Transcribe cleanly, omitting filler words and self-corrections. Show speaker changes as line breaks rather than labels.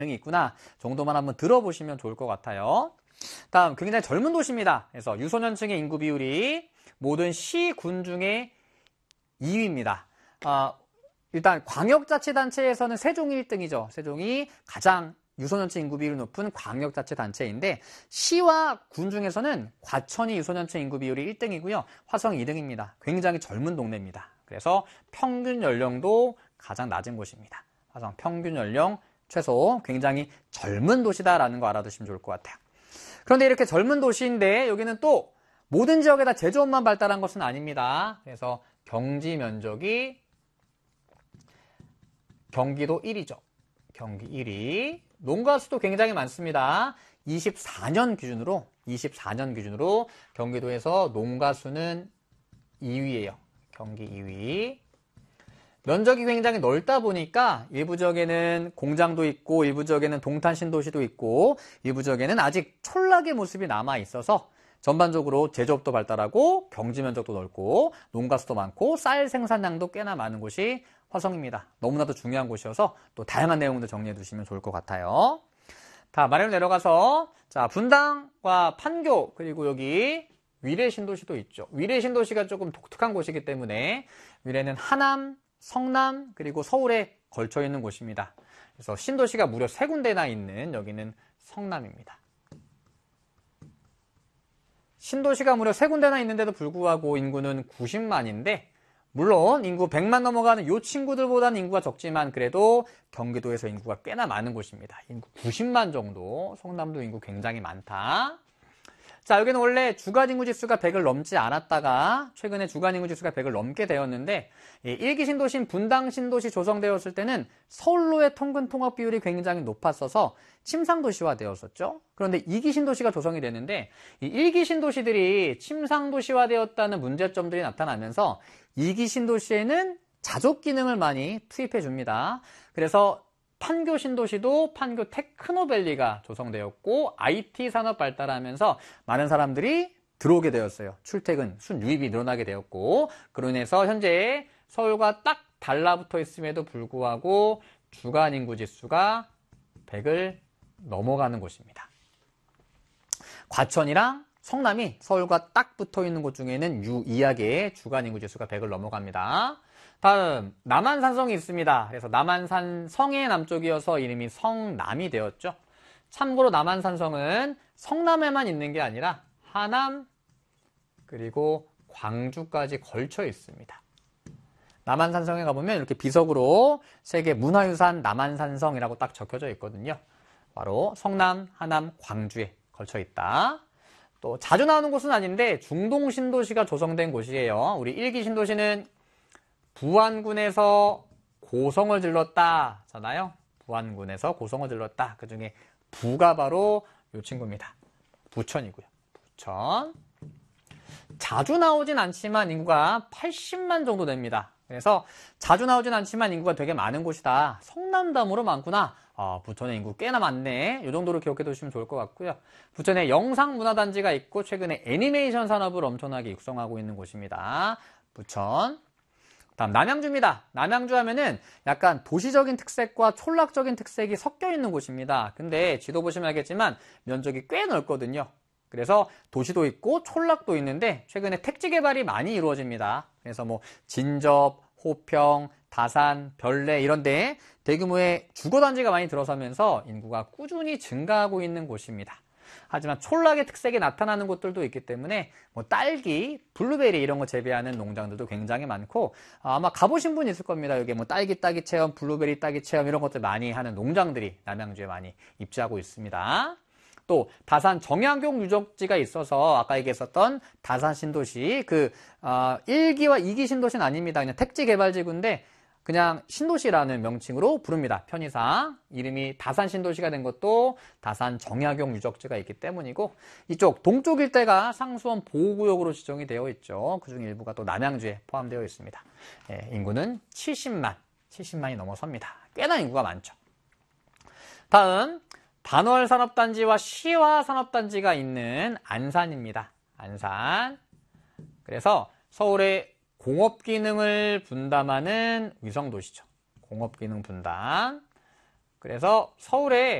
기능이 있구나 정도만 한번 들어보시면 좋을 것 같아요. 다음 굉장히 젊은 도시입니다. 그래서 유소년층의 인구 비율이 모든 시군 중에 2위입니다. 일단 광역자치단체에서는 세종이 1등이죠. 세종이 가장 유소년층 인구 비율이 높은 광역자치단체인데 시와 군 중에서는 과천이 유소년층 인구 비율이 1등이고요. 화성이 2등입니다. 굉장히 젊은 동네입니다. 그래서 평균 연령도 가장 낮은 곳입니다. 화성 평균 연령 최소 굉장히 젊은 도시다라는 거 알아두시면 좋을 것 같아요. 그런데 이렇게 젊은 도시인데 여기는 또 모든 지역에다 제조업만 발달한 것은 아닙니다. 그래서 경지 면적이 경기도 1위죠. 경기 1위. 농가 수도 굉장히 많습니다. 24년 기준으로 경기도에서 농가 수는 2위예요. 경기 2위. 면적이 굉장히 넓다 보니까 일부 지역에는 공장도 있고 일부 지역에는 동탄 신도시도 있고 일부 지역에는 아직 촌락의 모습이 남아 있어서 전반적으로 제조업도 발달하고 경지 면적도 넓고 농가 수도 많고 쌀 생산량도 꽤나 많은 곳이 화성입니다. 너무나도 중요한 곳이어서 또 다양한 내용들 정리해 두시면 좋을 것 같아요. 자, 마련을 내려가서 자, 분당과 판교 그리고 여기 위례 신도시도 있죠. 위례 신도시가 조금 독특한 곳이기 때문에 위례는 하남, 성남 그리고 서울에 걸쳐 있는 곳입니다. 그래서 신도시가 무려 3군데나 있는 여기는 성남입니다. 신도시가 무려 3군데나 있는데도 불구하고 인구는 90만인데 물론 인구 100만 넘어가는 이 친구들보다는 인구가 적지만 그래도 경기도에서 인구가 꽤나 많은 곳입니다. 인구 90만 정도, 성남도 인구 굉장히 많다. 자, 여기는 원래 주간인구지수가 100을 넘지 않았다가 최근에 주간인구지수가 100을 넘게 되었는데 1기 신도시인 분당 신도시 조성되었을 때는 서울로의 통근 통합 비율이 굉장히 높았어서 침상도시화 되었었죠. 그런데 2기 신도시가 조성이 되는데 이 1기 신도시들이 침상도시화 되었다는 문제점들이 나타나면서 2기 신도시에는 자족 기능을 많이 투입해 줍니다. 그래서 판교 신도시도 판교 테크노밸리가 조성되었고 IT 산업 발달하면서 많은 사람들이 들어오게 되었어요. 출퇴근, 순유입이 늘어나게 되었고 그로 인해서 현재 서울과 딱 달라붙어 있음에도 불구하고 주간 인구 지수가 100을 넘어가는 곳입니다. 과천이랑 성남이 서울과 딱 붙어 있는 곳 중에는 유일하게 주간 인구 지수가 100을 넘어갑니다. 다음 남한산성이 있습니다. 그래서 남한산 성의 남쪽이어서 이름이 성남이 되었죠. 참고로 남한산성은 성남에만 있는 게 아니라 하남 그리고 광주까지 걸쳐 있습니다. 남한산성에 가보면 이렇게 비석으로 세계 문화유산 남한산성이라고 딱 적혀져 있거든요. 바로 성남, 하남, 광주에 걸쳐 있다. 또 자주 나오는 곳은 아닌데 중동신도시가 조성된 곳이에요. 우리 1기 신도시는 부안군에서 고성을 질렀다 잖아요. 부안군에서 고성을 질렀다. 그 중에 부가 바로 이 친구입니다. 부천이고요. 부천. 자주 나오진 않지만 인구가 80만 정도 됩니다. 그래서 자주 나오진 않지만 인구가 되게 많은 곳이다. 성남담으로 많구나. 부천의 인구 꽤나 많네. 이 정도로 기억해 두시면 좋을 것 같고요. 부천에 영상문화단지가 있고 최근에 애니메이션 산업을 엄청나게 육성하고 있는 곳입니다. 부천. 다음 남양주입니다. 남양주 하면은 약간 도시적인 특색과 촌락적인 특색이 섞여 있는 곳입니다. 근데 지도 보시면 알겠지만 면적이 꽤 넓거든요. 그래서 도시도 있고 촌락도 있는데 최근에 택지 개발이 많이 이루어집니다. 그래서 뭐 진접, 호평, 다산, 별내 이런 데 대규모의 주거단지가 많이 들어서면서 인구가 꾸준히 증가하고 있는 곳입니다. 하지만 촌락의 특색이 나타나는 곳들도 있기 때문에 뭐 딸기, 블루베리 이런 거 재배하는 농장들도 굉장히 많고 아마 가보신 분 있을 겁니다. 여기 뭐 딸기 따기 체험, 블루베리 따기 체험 이런 것들 많이 하는 농장들이 남양주에 많이 입지하고 있습니다. 또 다산 정약용 유적지가 있어서 아까 얘기했었던 다산 신도시 1기와 2기 신도시는 아닙니다. 그냥 택지 개발지구인데 그냥 신도시라는 명칭으로 부릅니다. 편의상 이름이 다산 신도시가 된 것도 다산 정약용 유적지가 있기 때문이고 이쪽 동쪽 일대가 상수원 보호구역으로 지정이 되어 있죠. 그중 일부가 또 남양주에 포함되어 있습니다. 인구는 70만이 넘어섭니다. 꽤나 인구가 많죠. 다음 단월산업단지와 시화산업단지가 있는 안산입니다. 안산. 그래서 서울의 공업기능을 분담하는 위성도시죠. 공업기능 분담. 그래서 서울에